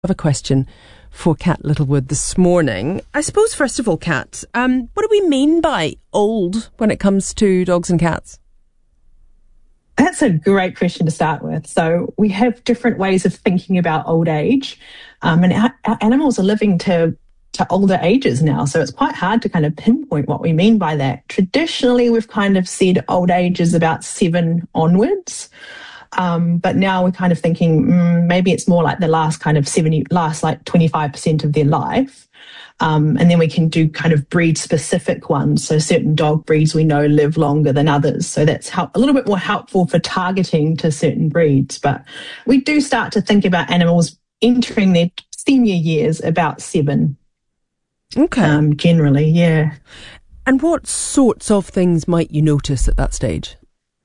I have a question for Kat Littlewood this morning. I suppose, first of all, Kat, what do we mean by old when it comes to dogs and cats? That's a great question to start with. So we have different ways of thinking about old age, and our animals are living to older ages now. So it's quite hard to kind of pinpoint what we mean by that. Traditionally, we've kind of said old age is about 7 onwards. But now we're kind of thinking maybe it's more like the last kind of 25% of their life. And then we can do kind of breed specific ones. So certain dog breeds we know live longer than others. So that's a little bit more helpful for targeting to certain breeds. But we do start to think about animals entering their senior years about 7. Okay. Generally, yeah. And what sorts of things might you notice at that stage?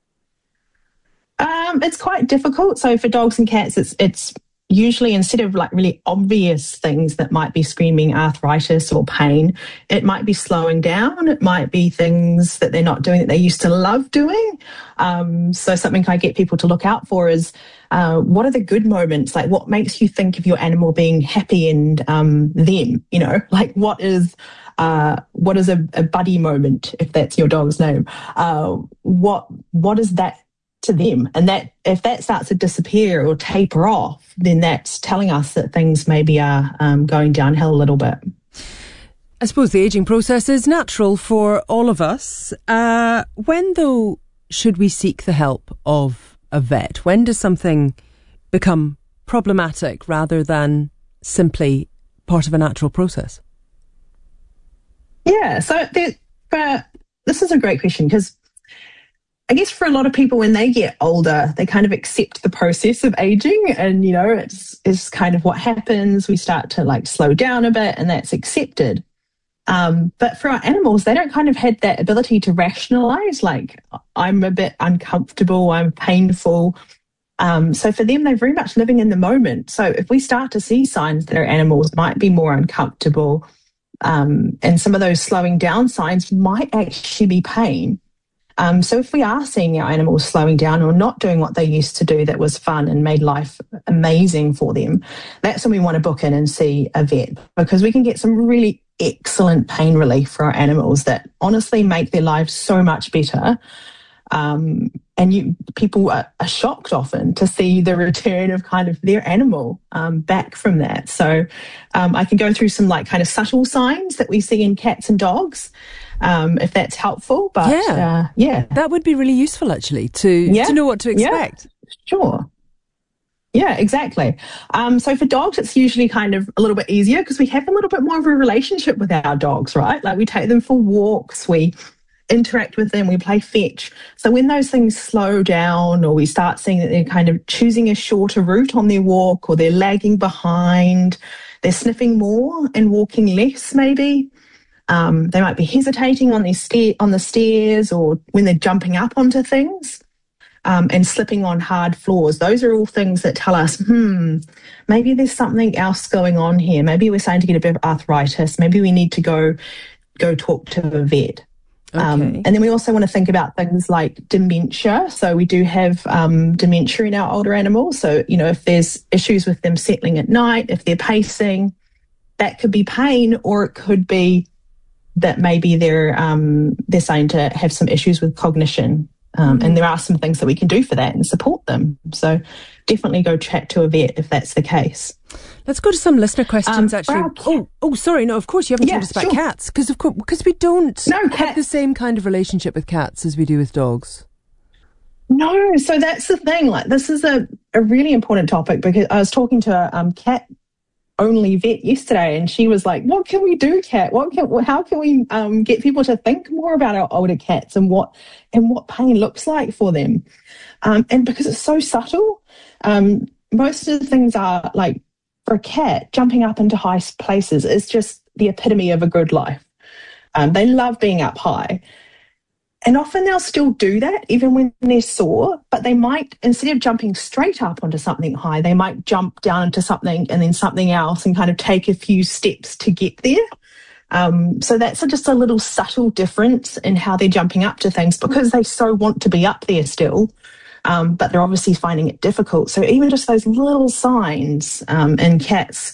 It's quite difficult. So for dogs and cats, it's usually, instead of like really obvious things that might be screaming arthritis or pain, it might be slowing down. It might be things that they're not doing that they used to love doing. So something I get people to look out for is what are the good moments? Like what makes you think of your animal being happy and them, you know, like what is a buddy moment, if that's your dog's name? What is that to them? And that if that starts to disappear or taper off, then that's telling us that things maybe are going downhill a little bit. I suppose the ageing process is natural for all of us. When, though, should we seek the help of a vet? When does something become problematic rather than simply part of a natural process? Yeah, so this is a great question, because I guess for a lot of people, when they get older, they kind of accept the process of aging, and, you know, it's kind of what happens. We start to like slow down a bit, and that's accepted. But for our animals, they don't kind of have that ability to rationalize, like, I'm a bit uncomfortable, I'm painful. So for them, they're very much living in the moment. So if we start to see signs that our animals might be more uncomfortable, and some of those slowing down signs might actually be pain. So if we are seeing our animals slowing down or not doing what they used to do that was fun and made life amazing for them, that's when we want to book in and see a vet, because we can get some really excellent pain relief for our animals that honestly make their lives so much better. People are shocked often to see the return of kind of their animal back from that. So I can go through some like kind of subtle signs that we see in cats and dogs, if that's helpful. But yeah, that would be really useful actually to know what to expect. Yeah, sure. Yeah, exactly. So for dogs, it's usually kind of a little bit easier because we have a little bit more of a relationship with our dogs, right? Like we take them for walks, we interact with them, we play fetch. So when those things slow down, or we start seeing that they're kind of choosing a shorter route on their walk, or they're lagging behind, they're sniffing more and walking less maybe. They might be hesitating on the stairs, or when they're jumping up onto things, and slipping on hard floors. Those are all things that tell us, maybe there's something else going on here. Maybe we're starting to get a bit of arthritis. Maybe we need to go talk to a vet. Okay. And then we also want to think about things like dementia. So we do have dementia in our older animals. So, you know, if there's issues with them settling at night, if they're pacing, that could be pain, or it could be that maybe they're starting to have some issues with cognition. And there are some things that we can do for that and support them. So definitely go chat to a vet if that's the case. Let's go to some listener questions, actually. Sorry. No, of course, you haven't told us about cats. Because we don't have the same kind of relationship with cats as we do with dogs. No, so that's the thing. Like, this is a really important topic, because I was talking to a cat-only vet yesterday, and she was like, what can we do, Kat? How can we get people to think more about our older cats and what pain looks like for them? And because it's so subtle, most of the things are like, for a cat, jumping up into high places is just the epitome of a good life. They love being up high. And often they'll still do that even when they're sore, but they might, instead of jumping straight up onto something high, they might jump down into something and then something else and kind of take a few steps to get there. So that's just a little subtle difference in how they're jumping up to things, because they so want to be up there still. But they're obviously finding it difficult. So even just those little signs in cats